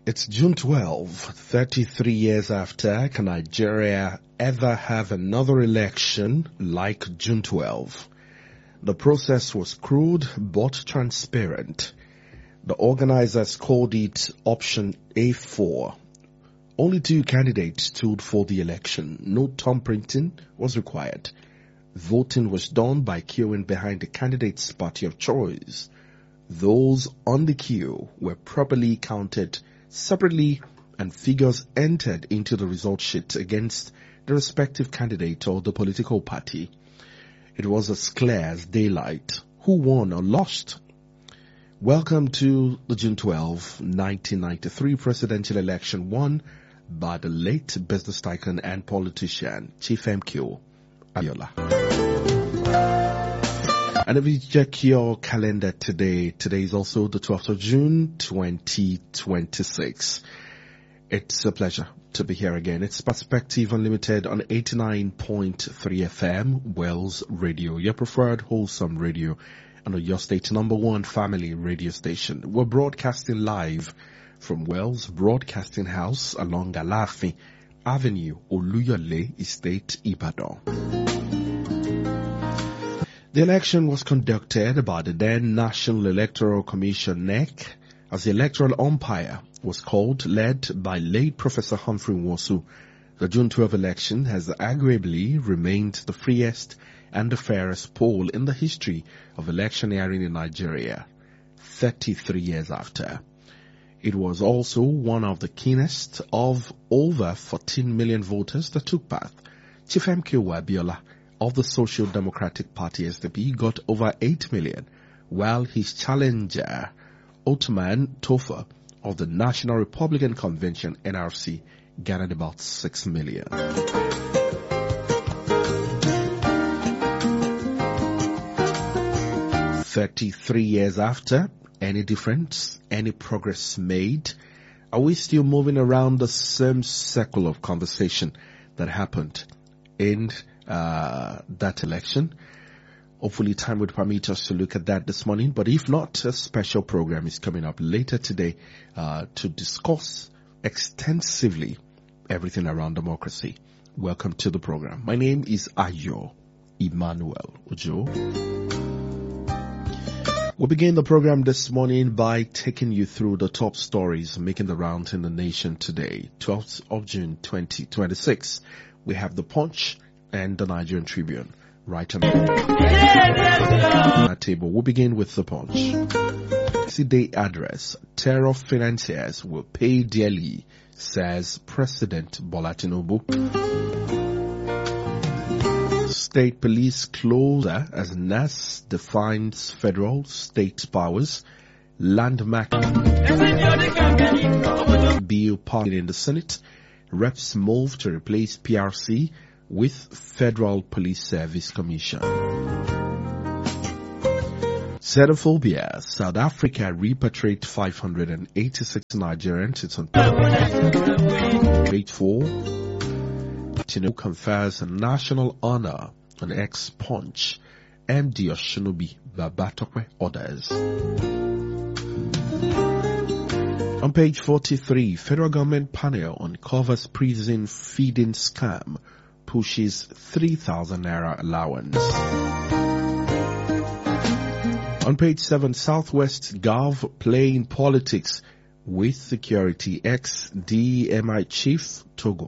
It's June 12, 33 years after. Can Nigeria ever have another election like June 12? The process was crude but transparent. The organizers called it Option A4. Only 2 candidates stood for the election. No thumb printing was required. Voting was done by queuing behind the candidate's party of choice. Those on the queue were properly counted separately and figures entered into the result sheet against the respective candidate or the political party. It was as clear as daylight who won or lost. Welcome to the June 12, 1993 presidential election won by the late business tycoon and politician Chief MQ Abiola. And if you check your calendar today is also the 12th of June, 2026. It's a pleasure to be here again. It's Perspective Unlimited on 89.3 FM, Wells Radio, your preferred wholesome radio, and your state #1 family radio station. We're broadcasting live from Wells Broadcasting House along Alaafin Avenue, Oluyole Estate, Ibadan. The election was conducted by the then National Electoral Commission (NEC) as the electoral umpire was called, led by late Professor Humphrey Nwosu. The June 12 election has arguably remained the freest and the fairest poll in the history of electioneering in Nigeria, 33 years after. It was also one of the keenest of over 14 million voters that took part. Chief MQ Abiola of the Social Democratic Party SDP got over 8 million, while his challenger Othman Tofa of the National Republican Convention NRC gathered about 6 million. "33 years after, any difference, any progress made? Are we still moving around the same circle of conversation that happened in that election?" Hopefully time would permit us to look at that this morning, but if not, a special program is coming up later today to discuss extensively everything around democracy. Welcome to the program. My name is Ayo Emmanuel Ojo. We'll begin the program this morning by taking you through the top stories making the rounds in the nation today, 12th of June 2026. We have the Punch and the Nigerian Tribune right on that table. We'll begin with the Punch. Day address: terror financiers will pay dearly, says President Bola Tinubu. State police closer as NAS defines federal state powers. Landmark bill passed in the Senate. Reps move to replace PRC with Federal Police Service Commission. Xenophobia. South Africa repatriate 586 Nigerians. It's on page 4. Tinubu confers a national honor on ex-Punch. MD Oshunubi Babatokwe orders. On page 43, federal government panel uncovers prison feeding scam, pushes 3,000 naira allowance. On page 7, Southwest Gov playing politics with security, ex-DMI chief Togo.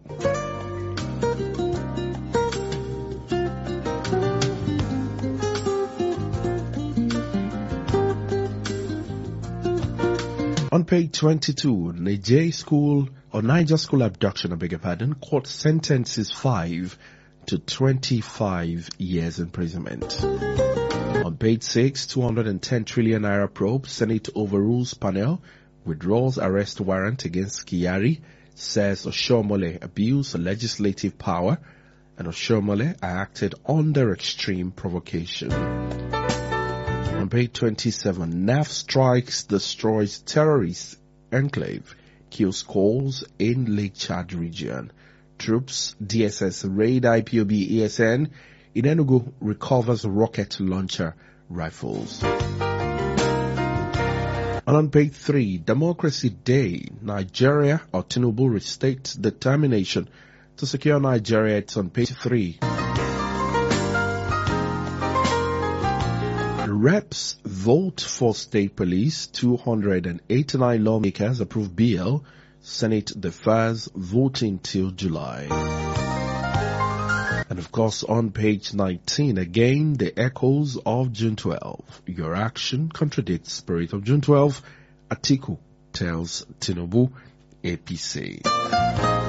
On page 22, Niger school abduction, court sentences 5 to 25 years imprisonment. On page 6, 210 trillion naira probe, Senate overrules panel, withdraws arrest warrant against Kyari, says Oshiomhole abused legislative power, and Oshiomhole acted under extreme provocation. On page 27, NAF strikes, destroys terrorist enclave, kills calls in Lake Chad region. Troops, DSS raid IPOB ESN. In Enugu, recovers rocket launcher rifles. And on page 3, Democracy Day, Nigeria or Tinubu restates determination to secure Nigeria. It's on page 3. Reps vote for state police. 289 lawmakers approve bill. Senate defers voting till July. And of course, on page 19, again, the echoes of June 12. Your action contradicts spirit of June 12. Atiku tells Tinubu, APC.